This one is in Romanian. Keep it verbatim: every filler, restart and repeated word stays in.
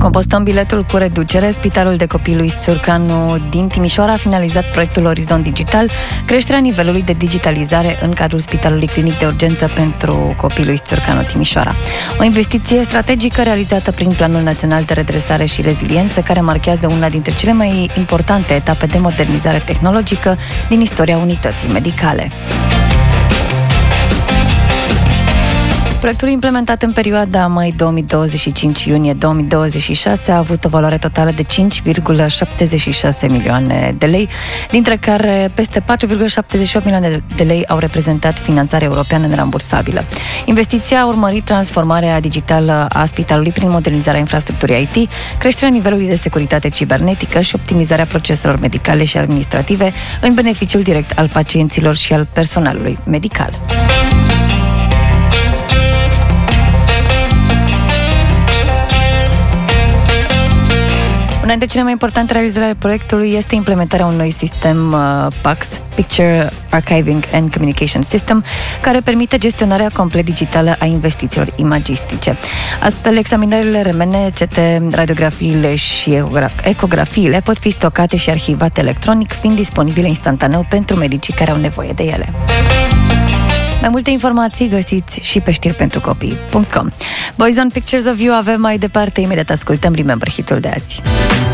Compostăm biletul cu reducere. Spitalul de copii lui Țurcanu din Timișoara a finalizat proiectul Orizont Digital, creșterea nivelului de digitalizare în cadrul Spitalului Clinic de Urgență pentru copii lui Țurcanu Timișoara. O investiție strategică realizată prin Planul Național de Redresare și Reziliență, care marchează una dintre cele mai importante etape de modernizare tehnologică din istoria unității medicale. Proiectul implementat în perioada mai două mii douăzeci și cinci iunie două mii douăzeci și șase a avut o valoare totală de cinci virgulă șaptezeci și șase milioane de lei, dintre care peste patru virgulă șaptezeci și opt milioane de lei au reprezentat finanțare europeană nerambursabilă. Investiția a urmărit transformarea digitală a spitalului prin modernizarea infrastructurii I T, creșterea nivelului de securitate cibernetică și optimizarea proceselor medicale și administrative în beneficiul direct al pacienților și al personalului medical. Una dintre cele mai importante realizări ale proiectului este implementarea unui sistem uh, P A C S, Picture Archiving and Communication System, care permite gestionarea complet digitală a investițiilor imagistice. Astfel, examinările R M N, C T, radiografiile și ecografiile pot fi stocate și arhivate electronic, fiind disponibile instantaneu pentru medicii care au nevoie de ele. Mai multe informații găsiți și pe știri pentru copii punct com. Boys on Pictures of You avem mai departe, imediat ascultăm Remember Hit-ul de azi.